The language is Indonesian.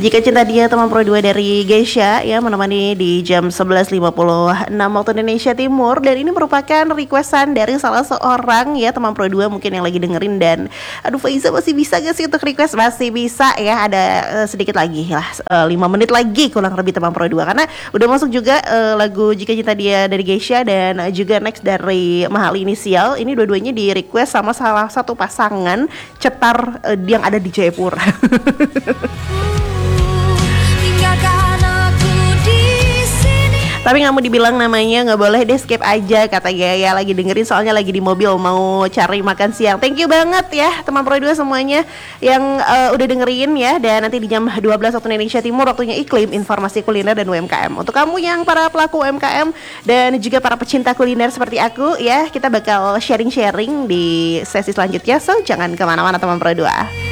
Jika Cinta Dia teman Pro 2 dari Geisha ya menemani di jam 11.56 waktu Indonesia Timur. Dan ini merupakan requestan dari salah seorang ya teman Pro 2 mungkin yang lagi dengerin. Dan aduh Faiza masih bisa gak sih untuk request? Masih bisa ya, ada sedikit lagi lah 5 menit lagi kurang lebih teman Pro 2. Karena udah masuk juga lagu Jika Cinta Dia dari Geisha dan juga next dari Mahal Inisial. Ini dua-duanya di request sama salah satu pasangan cetar yang ada di Jayapura. Tapi nggak mau dibilang namanya, nggak boleh deh, skip aja kata Gaya. Lagi dengerin soalnya lagi di mobil mau cari makan siang. Thank you banget ya teman Pro 2 semuanya yang udah dengerin ya. Dan nanti di jam 12 waktu Indonesia Timur waktunya Iklim, informasi kuliner dan UMKM. Untuk kamu yang para pelaku UMKM dan juga para pecinta kuliner seperti aku ya, kita bakal sharing-sharing di sesi selanjutnya. So jangan kemana-mana teman Pro 2.